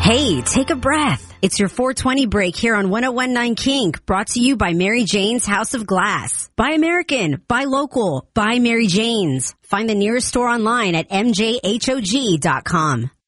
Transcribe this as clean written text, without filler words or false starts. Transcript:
Hey, take a breath. It's your 420 break here on 1019 Kink, brought to you by Mary Jane's House of Glass. Buy American, buy local, buy Mary Jane's. Find the nearest store online at mjhog.com.